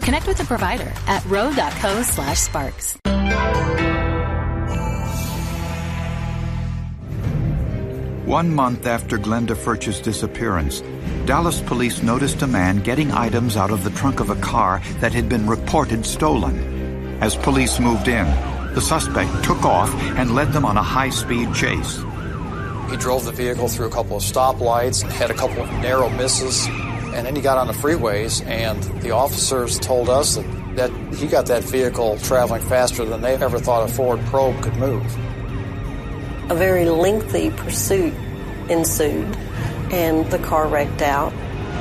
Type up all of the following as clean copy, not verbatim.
Connect with a provider at ro.co/sparks. One month after Glenda Furch's disappearance, Dallas police noticed a man getting items out of the trunk of a car that had been reported stolen. As police moved in, the suspect took off and led them on a high-speed chase. He drove the vehicle through a couple of stoplights and had a couple of narrow misses, and then he got on the freeways, and the officers told us that he got that vehicle traveling faster than they ever thought a Ford Probe could move. A very lengthy pursuit ensued, and the car wrecked out.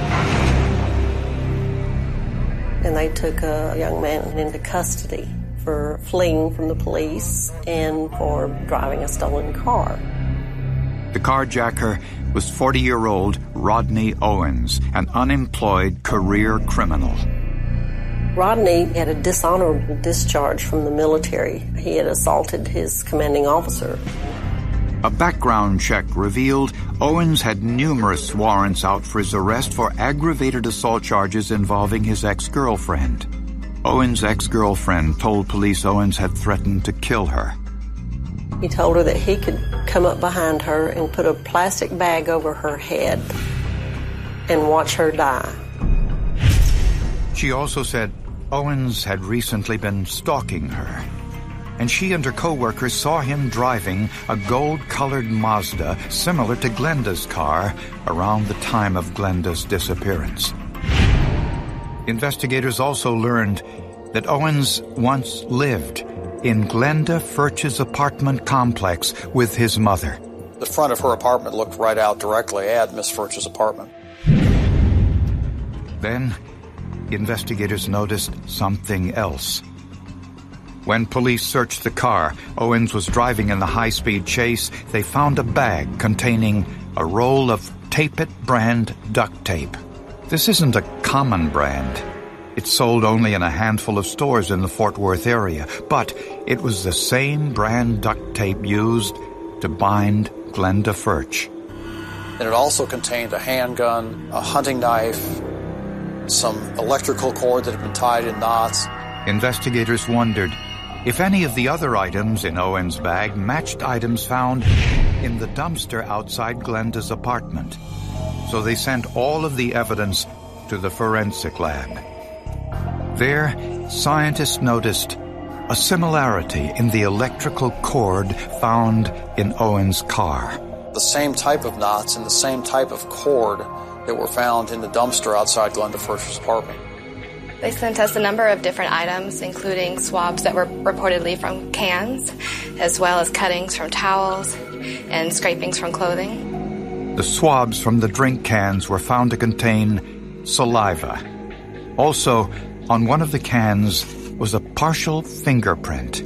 And they took a young man into custody for fleeing from the police and for driving a stolen car. The carjacker was 40-year-old Rodney Owens, an unemployed career criminal. Rodney had a dishonorable discharge from the military. He had assaulted his commanding officer. A background check revealed Owens had numerous warrants out for his arrest for aggravated assault charges involving his ex-girlfriend. Owens' ex-girlfriend told police Owens had threatened to kill her. He told her that he could come up behind her and put a plastic bag over her head and watch her die. She also said Owens had recently been stalking her, and she and her co-workers saw him driving a gold-colored Mazda similar to Glenda's car around the time of Glenda's disappearance. Investigators also learned that Owens once lived in Glenda Furch's apartment complex with his mother. The front of her apartment looked right out directly at Miss Furch's apartment. Then, investigators noticed something else. When police searched the car Owens was driving in the high-speed chase, they found a bag containing a roll of Tape-It brand duct tape. This isn't a common brand. It's sold only in a handful of stores in the Fort Worth area, but it was the same brand duct tape used to bind Glenda Furch. And it also contained a handgun, a hunting knife, some electrical cord that had been tied in knots. Investigators wondered if any of the other items in Owens' bag matched items found in the dumpster outside Glenda's apartment. So they sent all of the evidence to the forensic lab. There, scientists noticed a similarity in the electrical cord found in Owens' car. The same type of knots and the same type of cord that were found in the dumpster outside Glenda Furch's apartment. They sent us a number of different items, including swabs that were reportedly from cans, as well as cuttings from towels and scrapings from clothing. The swabs from the drink cans were found to contain saliva. Also, on one of the cans was a partial fingerprint.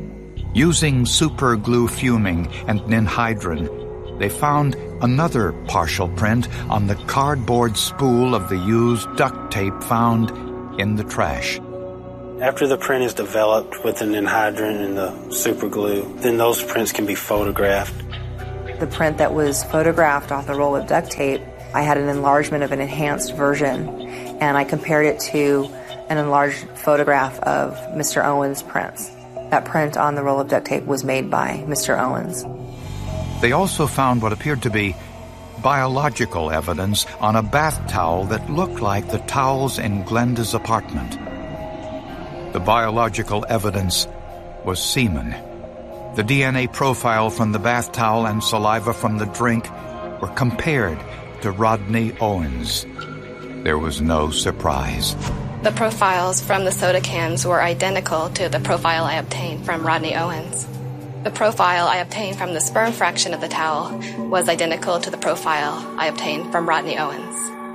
Using super glue fuming and ninhydrin, they found another partial print on the cardboard spool of the used duct tape found in the trash. After the print is developed with the ninhydrin and the super glue, then those prints can be photographed. The print that was photographed off the roll of duct tape, I had an enlargement of an enhanced version, and I compared it to an enlarged photograph of Mr. Owens' prints. That print on the roll of duct tape was made by Mr. Owens. They also found what appeared to be biological evidence on a bath towel that looked like the towels in Glenda's apartment. The biological evidence was semen. The DNA profile from the bath towel and saliva from the drink were compared to Rodney Owens. There was no surprise. The profiles from the soda cans were identical to the profile I obtained from Rodney Owens. The profile I obtained from the sperm fraction of the towel was identical to the profile I obtained from Rodney Owens.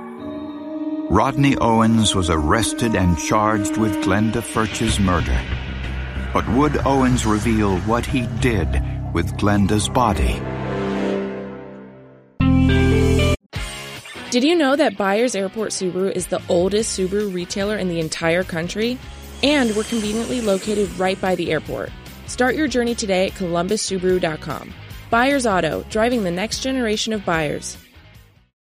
Rodney Owens was arrested and charged with Glenda Furch's murder. But would Owens reveal what he did with Glenda's body? Did you know that Byers Airport Subaru is the oldest Subaru retailer in the entire country? And we're conveniently located right by the airport. Start your journey today at ColumbusSubaru.com. Byers Auto, driving the next generation of buyers.